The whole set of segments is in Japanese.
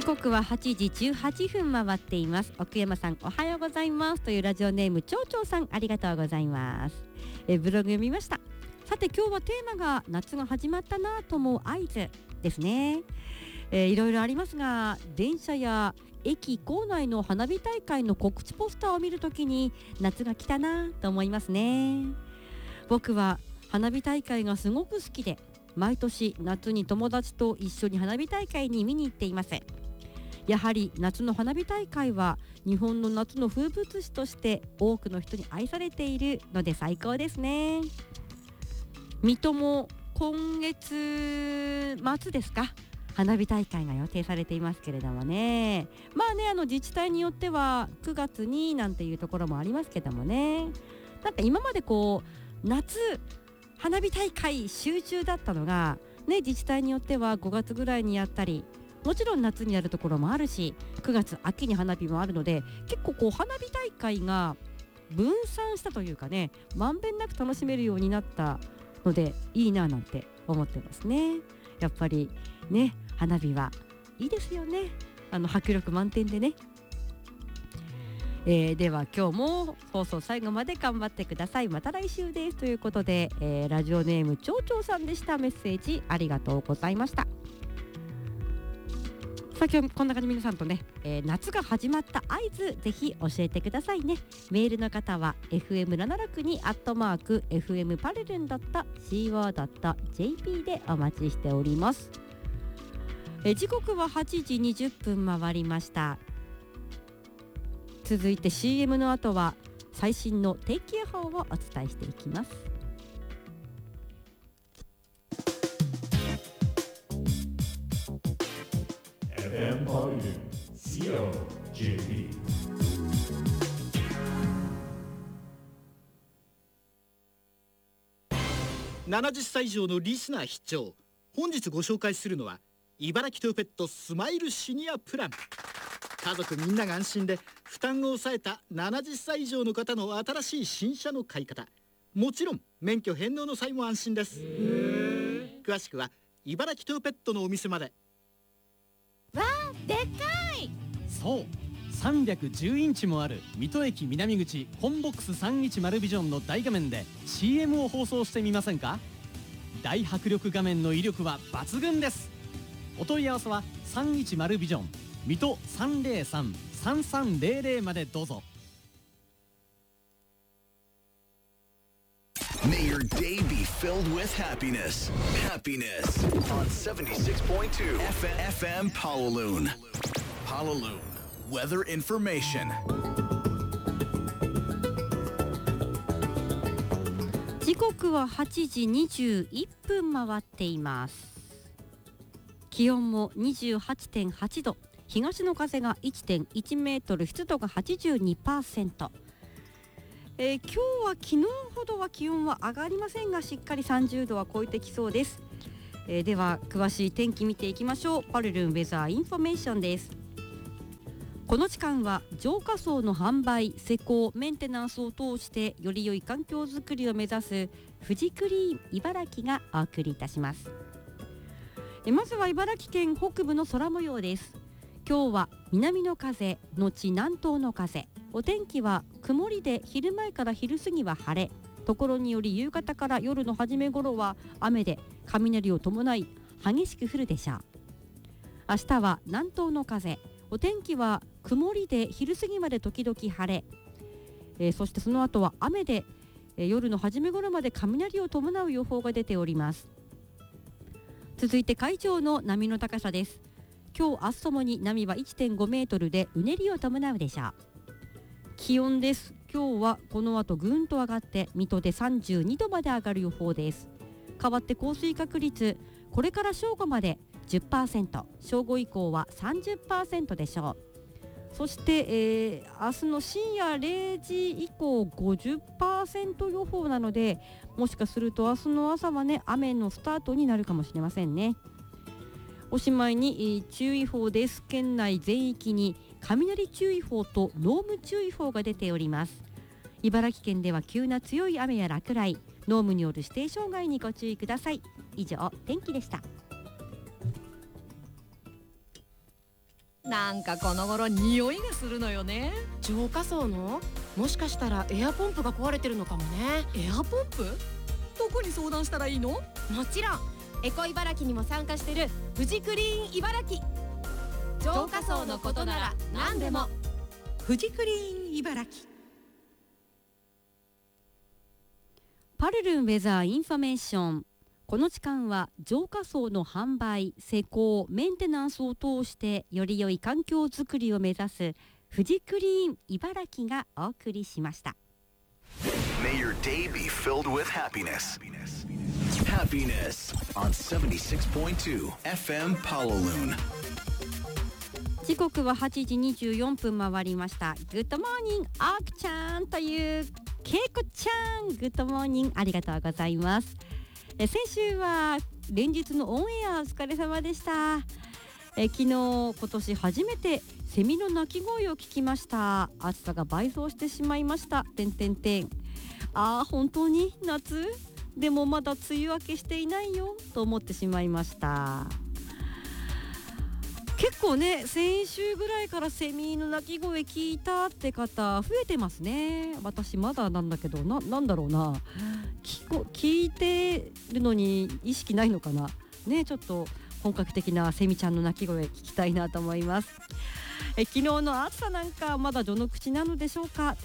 刻は8時18分回っています。奥山さんおはようございますというラジオネームちょうちょうさん、ありがとうございます。ブログ読みました。さて今日はテーマが夏が始まったなと思う合図ですね。いろいろありますが、電車や駅構内の花火大会の告知ポスターを見るときに夏が来たなと思いますね。僕は花火大会がすごく好きで、毎年夏に友達と一緒に花火大会に見に行っています。やはり夏の花火大会は日本の夏の風物詩として多くの人に愛されているので最高ですね。水戸も今月末ですか、花火大会が予定されていますけれどもね。まあね、自治体によっては9月になんていうところもありますけどもね。なんか今まで夏花火大会集中だったのがね、自治体によっては5月ぐらいにやったり、もちろん夏にやるところもあるし、9月秋に花火もあるので、結構花火大会が分散したというかね、まんべんなく楽しめるようになったのでいいななんて思ってますね。やっぱりね、花火はいいですよね。迫力満点でね。では今日も放送最後まで頑張ってください。また来週ですということで、ラジオネームちょうちょうさんでした。メッセージありがとうございました。さあ今日こんな感じ、皆さんとね、夏が始まった合図ぜひ教えてくださいね。メールの方は fm762@fmparallel.co.jp でお待ちしております。時刻は8時20分回りました。続いて CM の後は最新の天気予報をお伝えしていきます。 FM COJP 70歳以上のリスナー必聴。本日ご紹介するのは茨城トヨペットスマイルシニアプラン。家族みんなが安心で負担を抑えた70歳以上の方の新しい新車の買い方、もちろん免許返納の際も安心です。詳しくは茨城トヨペットのお店まで。 わあ、でっかい。 そう、310インチもある水戸駅南口本ボックス310ビジョンの大画面で CM を放送してみませんか。大迫力画面の威力は抜群です。お問い合わせは310ビジョン水戸 303-3300 までどうぞ。 May your day be filled with happiness. Happiness on 76.2 FM Pawaloon. Pawaloon Weather Information. 時刻は8時21分回っています。気温も 28.8 度、東の風が 1.1 メートル、湿度が 82%。今日は昨日ほどは気温は上がりませんが、しっかり30度は超えてきそうです。では詳しい天気見ていきましょう。パルルンウェザーインフォメーションです。この時間は浄化槽の販売、施工、メンテナンスを通してより良い環境づくりを目指す富士クリーン茨城がお送りいたします。まずは茨城県北部の空模様です。今日は南の風のち南東の風、お天気は曇りで昼前から昼過ぎは晴れ、ところにより夕方から夜の初め頃は雨で雷を伴い激しく降るでしょう。明日は南東の風、お天気は曇りで昼過ぎまで時々晴れ、そしてその後は雨で、夜の初め頃まで雷を伴う予報が出ております。続いて海上の波の高さです。今日明日ともに波は 1.5 メートルでうねりを伴うでしょう。気温です。今日はこの後ぐんと上がって水戸で32度まで上がる予報です。代わって降水確率、これから正午まで 10%、 正午以降は 30% でしょう。そして、明日の深夜0時以降 50% 予報なので、もしかすると明日の朝はね、雨のスタートになるかもしれませんね。おしまいに、注意報です。県内全域に雷注意報と濃霧注意報が出ております。茨城県では急な強い雨や落雷、濃霧による指定障害にご注意ください。以上、天気でした。 なんかこの頃匂いがするのよね。 浄化槽のもしかしたらエアポンプが壊れてるのかもね。 エアポンプ？どこに相談したらいいの？ もちろんエコ茨城にも参加してるフジクリーン茨城。浄化槽のことなら何でも。 フジクリーン茨城。 パルルンウェザーインフォメーション。この時間は浄化槽の販売、施工、メンテナンスを通してより良い環境づくりを目指すフジクリーン茨城がお送りしました。 May your day be filled with happiness. Happiness on 76.2 FM Pawaloon. 時刻は8時24分回りました。グッドモーニングあくちゃんというけいこちゃん、グッドモーニングありがとうございます。先週は連日のオンエアお疲れ様でした。昨日今年初めてセミの鳴き声を聞きました。暑さが倍増してしまいました。本当に夏でもまだ梅雨明けしていないよと思ってしまいました。結構ね、先週ぐらいからセミの鳴き声聞いたって方増えてますね。私まだなんだけど、なんだろうな、聞いてるのに意識ないのかなね。ちょっと本格的なセミちゃんの鳴き声聞きたいなと思います。昨日の暑さなんかまだ序の口なのでしょうか。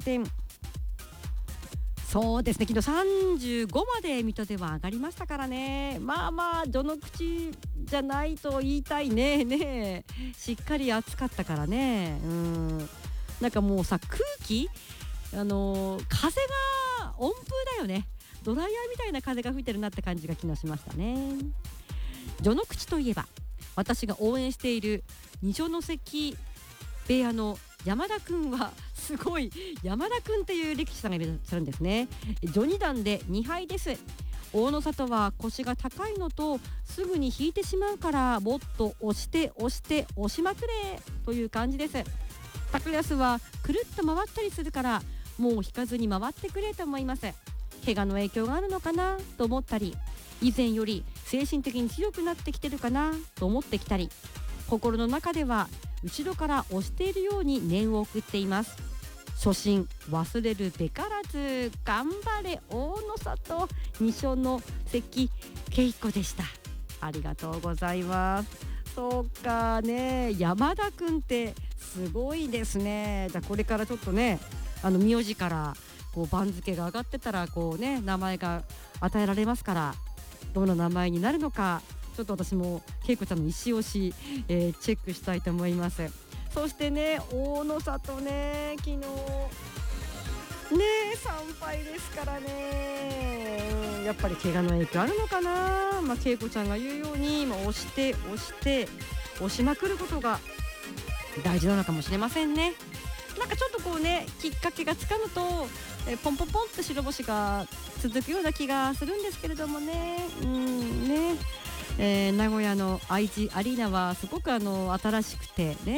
そうですね、昨日35まで水戸では上がりましたからね。まあ序の口じゃないと言いたいね。しっかり暑かったからね。なんかもうさ、空気風が温風だよね。ドライヤーみたいな風が吹いてるなって感じが昨日しましたね。序の口といえば、私が応援している二所ノ関部屋の山田くんはすごい、山田くんっていう力士さんがいらっしゃるんですね。序二段で2敗です。大野里は腰が高いのとすぐに引いてしまうから、もっと押して押しまくれという感じです。高安はくるっと回ったりするから、もう引かずに回ってくれと思います。怪我の影響があるのかなと思ったり、以前より精神的に強くなってきてるかなと思ってきたり、心の中では後ろから押しているように念を送っています。初心忘れるべからず、頑張れ大野里、二所ノ関恵子でした。ありがとうございます。そうかね、山田くんってすごいですね。じゃあこれからちょっとね、名字からこう番付が上がってたらこうね、名前が与えられますから、どんな名前になるのか、ちょっと私も恵子ちゃんの一押し、チェックしたいと思います。そしてね、大野里ね、昨日ね3敗ですからね。やっぱり怪我の影響あるのかな。恵子ちゃんが言うように、押して押しまくることが大事なのかもしれませんね。なんかちょっとこうね、きっかけがつかむとポンポンポンって白星が続くような気がするんですけれどもね。名古屋の愛知アリーナはすごく新しくてね、